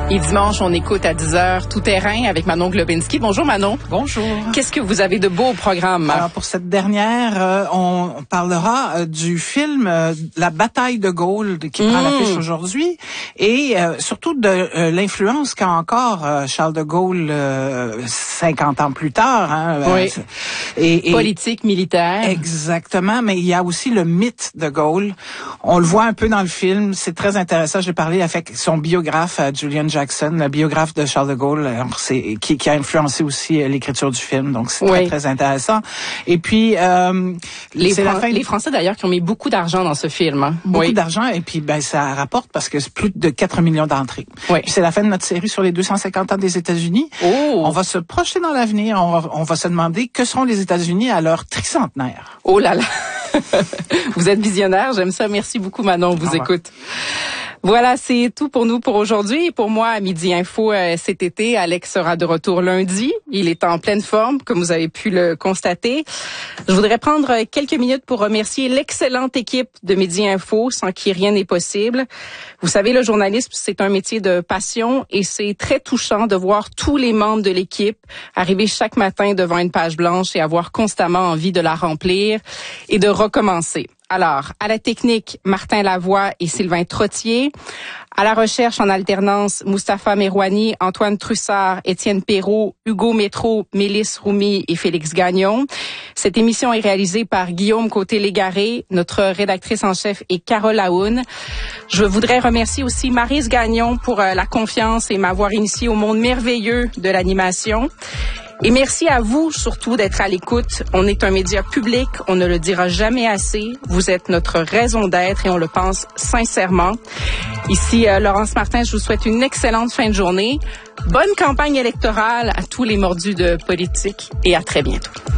Et dimanche, on écoute à 10h Tout terrain avec Manon Globinski. Bonjour Manon. Bonjour. Qu'est-ce que vous avez de beau au programme? Alors pour cette dernière, on parlera du film La bataille de Gaulle qui prend l'affiche aujourd'hui et surtout de l'influence qu'a encore Charles de Gaulle 50 ans plus tard. Hein, oui. Et politique, militaire. Exactement, mais il y a aussi le mythe de Gaulle. On le voit un peu dans le film. C'est très intéressant. J'ai parlé avec son biographe, Julian Jackson, le biographe de Charles de Gaulle, qui a influencé aussi l'écriture du film. Donc, c'est très, très intéressant. Et puis, les Français, d'ailleurs, qui ont mis beaucoup d'argent dans ce film. Hein. Beaucoup d'argent. Et puis, ça rapporte parce que c'est plus de 4 millions d'entrées. Oui. Puis, c'est la fin de notre série sur les 250 ans des États-Unis. Oh. On va se projeter dans l'avenir. On va se demander que seront les États-Unis à leur tricentenaire. Oh là là! Vous êtes visionnaire. J'aime ça. Merci beaucoup, Manon. On vous écoute. Voilà, c'est tout pour nous pour aujourd'hui. Et pour moi, à Midi Info cet été, Alex sera de retour lundi. Il est en pleine forme, comme vous avez pu le constater. Je voudrais prendre quelques minutes pour remercier l'excellente équipe de Midi Info, sans qui rien n'est possible. Vous savez, le journalisme, c'est un métier de passion et c'est très touchant de voir tous les membres de l'équipe arriver chaque matin devant une page blanche et avoir constamment envie de la remplir et de recommencer. Alors, à la technique, Martin Lavoie et Sylvain Trottier. À la recherche en alternance, Mustapha Merouani, Antoine Trussard, Étienne Perrault, Hugo Métro, Mélisse Roumi et Félix Gagnon. Cette émission est réalisée par Guillaume Côté-Légaré. Notre rédactrice en chef est Carole Aoun. Je voudrais remercier aussi Maryse Gagnon pour la confiance et m'avoir initiée au monde merveilleux de l'animation. Et merci à vous, surtout, d'être à l'écoute. On est un média public, on ne le dira jamais assez. Vous êtes notre raison d'être et on le pense sincèrement. Ici, Laurence Martin, je vous souhaite une excellente fin de journée. Bonne campagne électorale à tous les mordus de politique et à très bientôt.